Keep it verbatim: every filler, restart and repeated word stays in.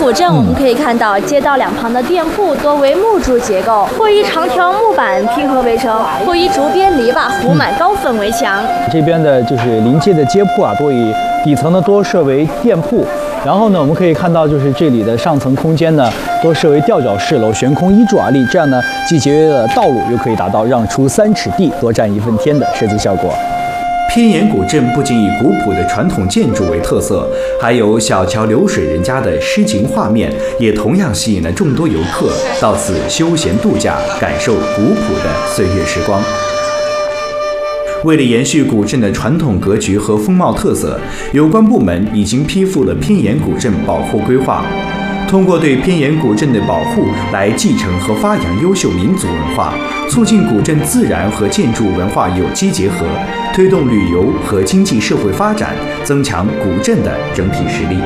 古镇我们可以看到，街道两旁的店铺多为木柱结构，或以长条木板拼合围成，或以竹编篱笆糊满高粉围墙。 这边的就是临街的街铺啊，多以底层呢多设为店铺。 然后呢，我们可以看到，就是这里的上层空间呢，多设为吊脚式楼，悬空一柱而立，这样呢，既节约了道路，又可以达到让出三尺地，多占一份天的设计效果。 偏岩古镇不仅以古朴的传统建筑为特色，还有小桥流水人家的诗情画面，也同样吸引了众多游客到此休闲度假，感受古朴的岁月时光。 为了延续古镇的传统格局和风貌特色，有关部门已经批复了偏岩古镇保护规划。通过对偏岩古镇的保护，来继承和发扬优秀民族文化，促进古镇自然和建筑文化有机结合，推动旅游和经济社会发展，增强古镇的整体实力。